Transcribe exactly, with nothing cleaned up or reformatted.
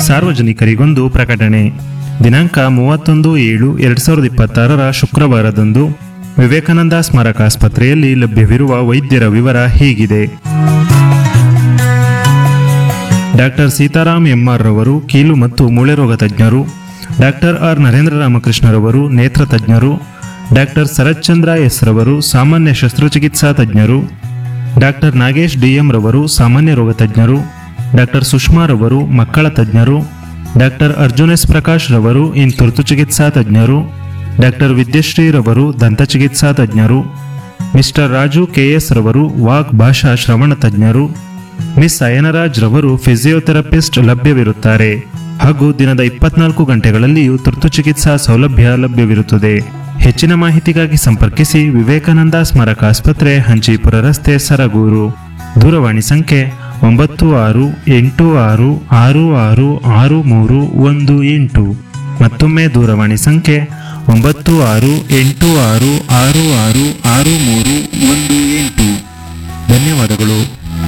ಸಾರ್ವಜನಿಕರಿಗೊಂದು ಪ್ರಕಟಣೆ. ದಿನಾಂಕ ಮೂವತ್ತೊಂದು ಏಳು ಎರಡು ಸಾವಿರದ ಇಪ್ಪತ್ತಾರರ ಶುಕ್ರವಾರದಂದು ವಿವೇಕಾನಂದ ಸ್ಮಾರಕ ಆಸ್ಪತ್ರೆಯಲ್ಲಿ ಲಭ್ಯವಿರುವ ವೈದ್ಯರ ವಿವರ ಹೀಗಿದೆ. ಡಾಕ್ಟರ್ ಸೀತಾರಾಮ್ ಎಂಆರ್ ರವರು ಕೀಲು ಮತ್ತು ಮೂಳೆ ರೋಗ ತಜ್ಞರು. ಡಾಕ್ಟರ್ ಆರ್ ನರೇಂದ್ರ ರಾಮಕೃಷ್ಣರವರು ನೇತ್ರ ತಜ್ಞರು. ಡಾಕ್ಟರ್ ಶರತ್ ಚಂದ್ರ ಎಸ್ ರವರು ಸಾಮಾನ್ಯ ಶಸ್ತ್ರಚಿಕಿತ್ಸಾ ತಜ್ಞರು. ಡಾಕ್ಟರ್ ನಾಗೇಶ್ ಡಿಎಂ ರವರು ಸಾಮಾನ್ಯ ರೋಗ ತಜ್ಞರು. ಡಾಕ್ಟರ್ ಸುಷ್ಮಾ ರವರು ಮಕ್ಕಳ ತಜ್ಞರು. ಡಾಕ್ಟರ್ ಅರ್ಜುನ್ ಎಸ್ ಪ್ರಕಾಶ್ ರವರು ಇನ್ ತುರ್ತು ಚಿಕಿತ್ಸಾ ತಜ್ಞರು. ಡಾಕ್ಟರ್ ವಿದ್ಯಶ್ರೀ ರವರು ದಂತ ಚಿಕಿತ್ಸಾ ತಜ್ಞರು. ಮಿಸ್ಟರ್ ರಾಜು ಕೆಎಸ್ ರವರು ವಾಕ್ ಭಾಷಾ ಶ್ರವಣ ತಜ್ಞರು. ಮಿಸ್ ಅಯನರಾಜ್ ರವರು ಫಿಸಿಯೋಥೆರಪಿಸ್ಟ್ ಲಭ್ಯವಿರುತ್ತಾರೆ ಹಾಗೂ ದಿನದ ಇಪ್ಪತ್ನಾಲ್ಕು ಗಂಟೆಗಳಲ್ಲಿಯೂ ತುರ್ತು ಚಿಕಿತ್ಸಾ ಸೌಲಭ್ಯ ಲಭ್ಯವಿರುತ್ತದೆ. ಹೆಚ್ಚಿನ ಮಾಹಿತಿಗಾಗಿ ಸಂಪರ್ಕಿಸಿ ವಿವೇಕಾನಂದ ಸ್ಮಾರಕ ಆಸ್ಪತ್ರೆ, ಹಂಚೀಪುರ ರಸ್ತೆ, ಸರಗೂರು. ದೂರವಾಣಿ ಸಂಖ್ಯೆ ಒಂಬತ್ತು ಆರು ಎಂಟು ಆರು ಆರು ಆರು ಆರು ಮೂರು ಒಂದು ಎಂಟು. ಮತ್ತೊಮ್ಮೆ ದೂರವಾಣಿ ಸಂಖ್ಯೆ ಒಂಬತ್ತು ಆರು ಎಂಟು ಆರು ಆರು ಆರು ಆರು ಮೂರು